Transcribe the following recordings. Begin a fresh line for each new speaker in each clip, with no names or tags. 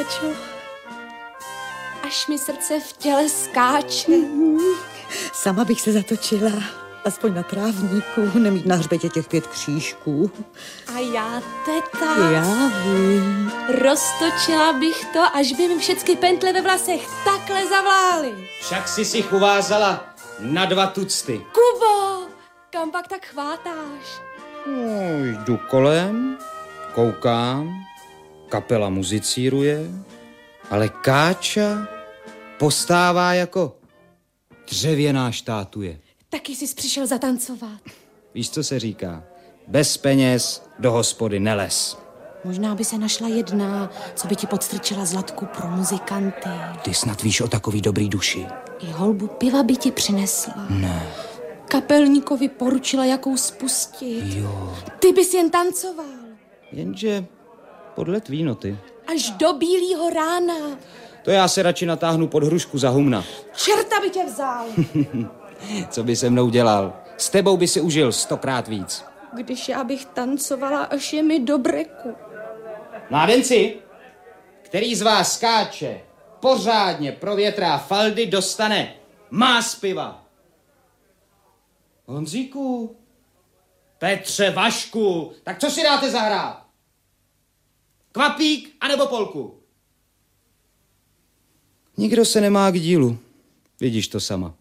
Káčo, až mi srdce v těle skáče.
Sama bych se zatočila, aspoň na trávníku, nemít na hřbetě těch 5 křížků.
A já, teta,
Já vím.
roztočila bych to, až by mi všechny pentle ve vlasech takhle zavlály.
Však si uvázala na 2 tucty.
Kubo, kam pak tak chvátáš?
No, jdu kolem, koukám, kapela muzicíruje, ale Káča postává jako dřevěná štátuje.
Taky jsi přišel zatancovat.
Víš, co se říká? Bez peněz do hospody neles.
Možná by se našla jedna, co by ti podstrčila zlatku pro muzikanty.
Ty snad víš o takový dobrý duši.
I holbu piva by ti přinesla.
Ne.
Kapelníkovi poručila, jakou spustit.
Jo.
Ty bys jen tancoval.
Jenže podle tvý noty.
Až do bílýho rána.
To já se radši natáhnu pod hrušku za humna.
Čerta by tě vzal.
Co by se mnou dělal? S tebou by si užil 100krát víc.
Když já bych tancovala, až je mi do breku.
Mládenci, který z vás skáče, pořádně provětrá faldy, dostane más piva. Honzíku, Petře, Vašku, tak co si dáte zahrát? Kvapík anebo polku? Nikdo se nemá k dílu. Vidíš to sama.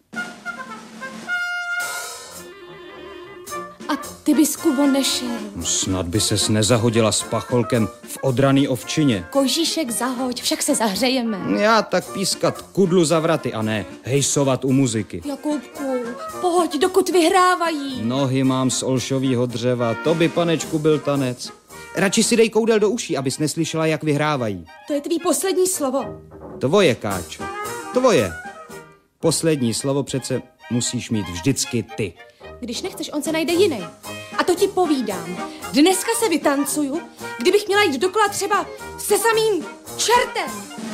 A ty bys, Kubo, nešel.
Snad by ses nezahodila s pacholkem v odraný ovčině.
Kožíšek zahoď, však se zahřejeme.
Já tak pískat kudlu za vraty a ne hejsovat u muziky.
Jakubku, pojď, dokud vyhrávají.
Nohy mám z olšovýho dřeva, to by, panečku, byl tanec. Radši si dej koudel do uší, abys neslyšela, jak vyhrávají.
To je tvý poslední slovo.
Tvoje, Káčo, tvoje. Poslední slovo přece musíš mít vždycky ty.
Když nechceš, on se najde jiný. A to ti povídám. Dneska se vytancuju, kdybych měla jít dokola třeba se samým čertem.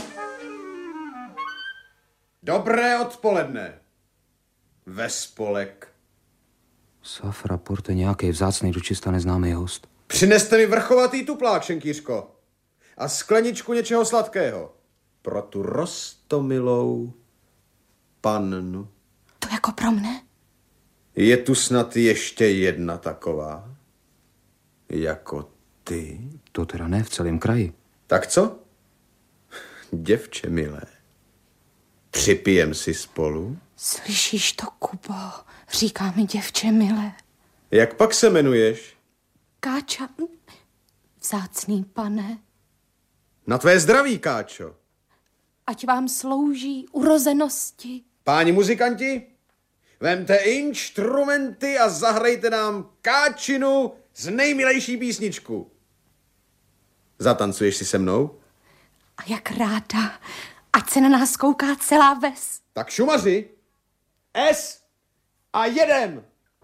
Dobré odpoledne. Vespolek.
Safraport je nějaký vzácnej dočista neznámý host.
Přineste mi vrchovatý tuplák, šenkýřko. A skleničku něčeho sladkého. Pro tu roztomilou pannu.
To jako pro mne?
Je tu snad ještě jedna taková? Jako ty?
To teda ne v celém kraji.
Tak co? Děvče milé. Připijem si spolu?
Slyšíš to, Kubo? Říká mi děvče milé.
Jak pak se jmenuješ?
Káča, vzácný pane.
Na tvé zdraví, Káčo.
Ať vám slouží urozenosti.
Páni muzikanti, vemte instrumenty a zahrajte nám Káčinu z nejmilejší písničku. Zatancuješ si se mnou?
A jak ráda, ať se na nás kouká celá ves.
Tak šumaři, S a jedem!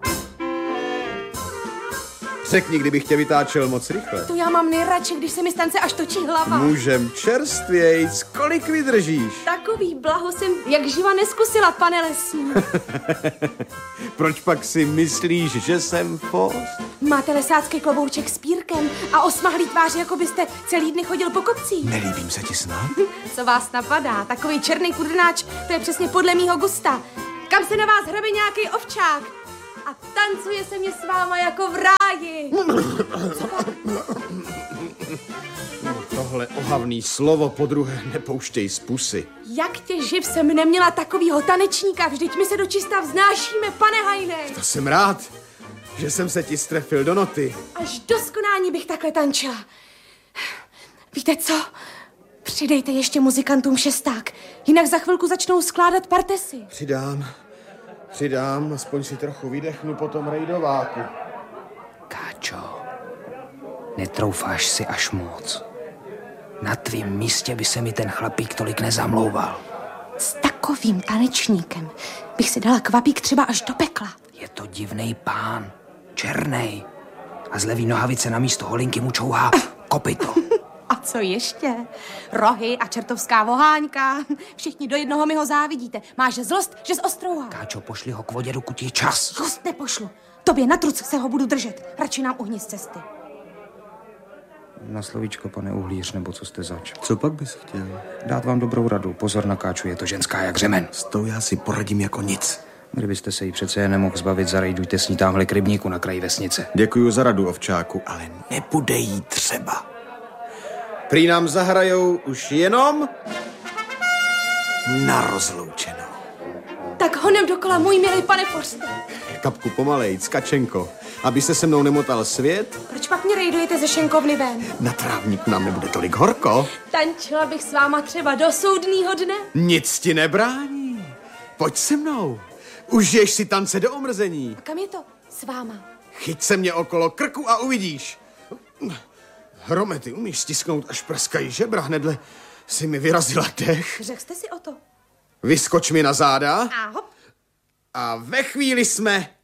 Řekni, kdybych tě vytáčel moc rychle.
To já mám nejradši, když se mi stance až točí hlava.
Můžem čerstvějc, kolik vydržíš?
Takový blaho jsem jak živa neskusila, pane lesní.
Proč pak si myslíš, že jsem fost?
Máte lesácký klobouček s pírkem a osmahlý tvář, jako byste celý dny chodil po kopcích.
Nelíbím se ti snad?
Co vás napadá? Takový černý kudrnáč, to je přesně podle mýho gusta. Kam se na vás hrabe nějaký ovčák? A tancuje se mě s váma jako v ráji.
Tohle ohavný slovo podruhé nepouštěj z pusy.
Jak tě živ jsem neměla takovýho tanečníka, vždyť my se dočista vznášíme, pane Hajnej.
To jsem rád, že jsem se ti strefil do noty.
Až do skonání bych takhle tančila. Víte co? Přidejte ještě muzikantům šesták, jinak za chvilku začnou skládat partesy.
Přidám, aspoň si trochu vydechnu po tom rejdováku.
Káčo, netroufáš si až moc. Na tvým místě by se mi ten chlapík tolik nezamlouval.
S takovým tanečníkem bych si dala kvapík třeba až do pekla.
Je to divnej pán, černej. A z levý nohavice na místo holinky mu čouhá kopyto.
A co ještě? Rohy a čertovská voháňka. Všichni do jednoho mi ho závidíte. Máš zlost, že zostrouhá.
Káčo, pošli ho k vodě, dokud je čas.
Just nepošlu. Tobě na truc se ho budu držet. Radši nám uhni z cesty.
Na slovíčko, pane Uhlíř, nebo co jste zač?
Co pak bys chtěl?
Dát vám dobrou radu. Pozor na Káču, je to ženská jak řemen.
S tou já si poradím jako nic.
Kdybyste se jí přece jen nemohl zbavit, zarejdujte s ní támhle k rybníku na kraji vesnice.
Děkuju za radu, ovčáku, ale nebude jí třeba. Prý nám zahrajou už jenom na rozloučenou.
Tak honem dokola, můj milý pane Forste.
Kapku pomalejc, Kačenko, aby se se mnou nemotal svět.
Proč pak mě rejdujete ze šenkovny ven?
Na trávníku nám nebude tolik horko.
Tančila bych s váma třeba do soudnýho dne.
Nic ti nebrání. Pojď se mnou. Užiješ si tance do omrzení.
A kam je to? S váma.
Chyť se mě okolo krku a uvidíš. Hrome, ty umíš stisknout, až praskají žebra. Hnedle si mi vyrazila dech.
Řekl jste si o to?
Vyskoč mi na záda
A hop.
a ve chvíli jsme